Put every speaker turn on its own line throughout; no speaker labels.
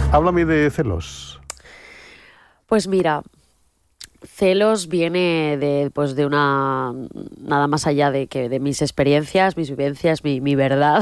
Háblame de celos.
Pues mira, celos viene de una nada más allá de mis experiencias, mis vivencias, mi verdad.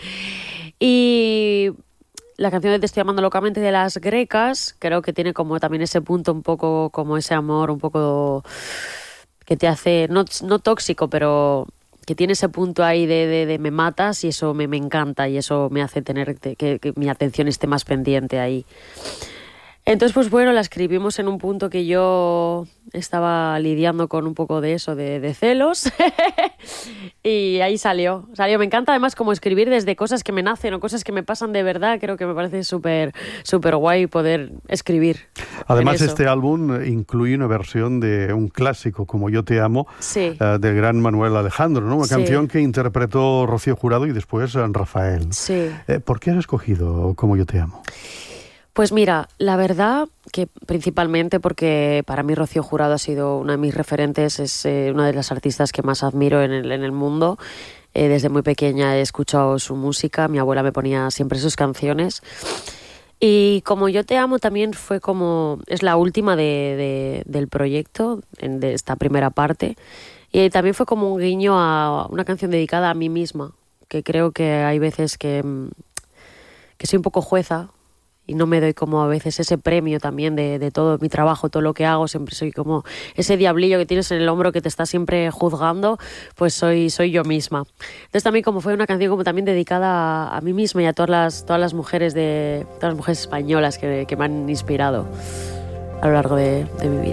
Y la canción de Te estoy amando locamente de Las Grecas creo que tiene como también ese punto un poco como ese amor un poco que te hace, no tóxico, pero que tiene ese punto ahí de me matas, y eso me encanta, y eso me hace tener que mi atención esté más pendiente ahí. Entonces, pues bueno, la escribimos en un punto que yo estaba lidiando con un poco de eso, de celos, y ahí salió. Me encanta además como escribir desde cosas que me nacen o cosas que me pasan de verdad. Creo que me parece súper guay poder escribir.
Además, este álbum incluye una versión de un clásico, Como yo te amo,
sí,
del gran Manuel Alejandro, ¿no? Una canción que interpretó Rocío Jurado y después Rafael.
Sí.
¿Por qué has escogido Como yo te amo?
Pues mira, la verdad que principalmente porque para mí Rocío Jurado ha sido una de mis referentes, es una de las artistas que más admiro en el mundo. Desde muy pequeña he escuchado su música, mi abuela me ponía siempre sus canciones. Y Como yo te amo también fue como, es la última del proyecto, de esta primera parte. Y también fue como un guiño a una canción dedicada a mí misma, que creo que hay veces que soy un poco jueza y no me doy como a veces ese premio también de todo mi trabajo, todo lo que hago. Siempre soy como ese diablillo que tienes en el hombro que te está siempre juzgando, pues soy yo misma. Entonces también como fue una canción como también dedicada a mí misma y a todas las mujeres españolas que me han inspirado a lo largo de mi vida.